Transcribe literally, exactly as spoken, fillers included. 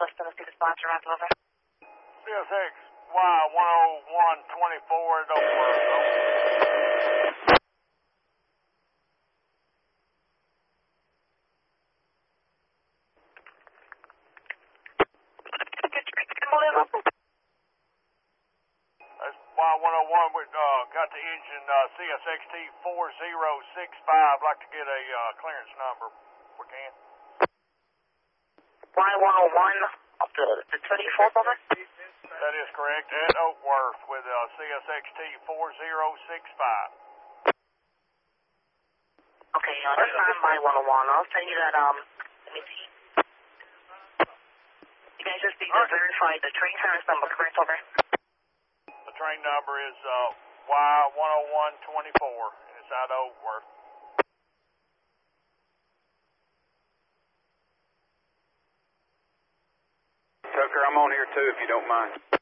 list of the student sponsor on over. C S X Y one oh one twenty-four at Oakworth. Over. That's Y one oh one. We uh, got the engine uh, C S X T four zero six five. Like to get a uh, clearance number. We can. Y one oh one up to the twenty-fourth over. That is correct. At Oakworth with uh, C S X T four zero six five. Okay, uh, this is Y one oh one. I'll send you that, um, let me see. You guys just need to verify the train clearance number, correct, over? The train number is uh, Y one oh one twenty-four, and it's out of Oakworth. Tucker, I'm on here too, if you don't mind.